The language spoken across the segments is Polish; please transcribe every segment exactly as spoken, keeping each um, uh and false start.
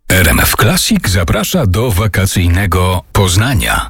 R M F Classic zaprasza do wakacyjnego Poznania.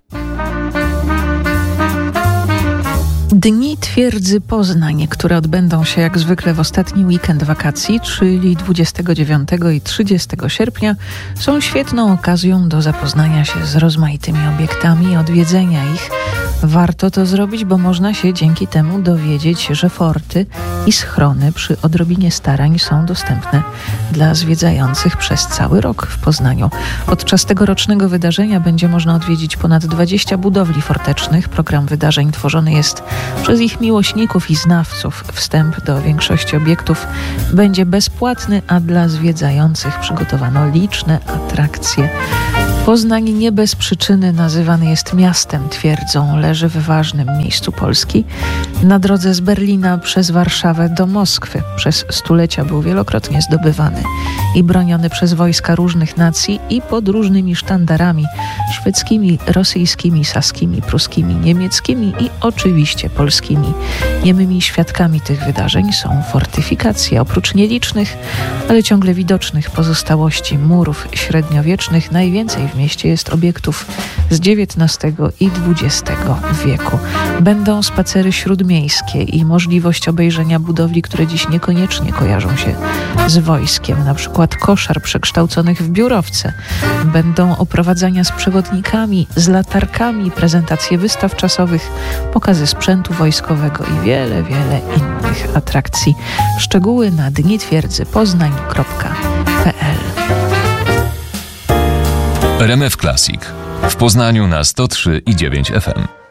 Dni Twierdzy Poznań, które odbędą się jak zwykle w ostatni weekend wakacji, czyli dwudziestego dziewiątego i trzydziestego sierpnia, są świetną okazją do zapoznania się z rozmaitymi obiektami i odwiedzenia ich. Warto to zrobić, bo można się dzięki temu dowiedzieć, że forty i schrony przy odrobinie starań są dostępne dla zwiedzających przez cały rok w Poznaniu. Podczas tegorocznego wydarzenia będzie można odwiedzić ponad dwadzieścia budowli fortecznych. Program wydarzeń tworzony jest przez ich miłośników i znawców. Wstęp do większości obiektów będzie bezpłatny, a dla zwiedzających przygotowano liczne atrakcje. Poznań nie bez przyczyny nazywany jest miastem twierdzą. Leży w ważnym miejscu Polski. Na drodze z Berlina przez Warszawę do Moskwy. Przez stulecia był wielokrotnie zdobywany i broniony przez wojska różnych nacji i pod różnymi sztandarami szwedzkimi, rosyjskimi, saskimi, pruskimi, niemieckimi i oczywiście polskimi. Niemymi świadkami tych wydarzeń są fortyfikacje. Oprócz nielicznych, ale ciągle widocznych pozostałości murów średniowiecznych, najwięcej w mieście jest obiektów z dziewiętnastego i dwudziestego wieku. Będą spacery śródmiejskie i możliwość obejrzenia budowli, które dziś niekoniecznie kojarzą się z wojskiem, na przykład koszar przekształconych w biurowce. Będą oprowadzania z przewodnikami, z latarkami, prezentacje wystaw czasowych, pokazy sprzętu wojskowego i wiele, wiele innych atrakcji. Szczegóły na dni twierdzy poznań kropka p l. R M F Classic w Poznaniu na sto trzy i dziewięć F M.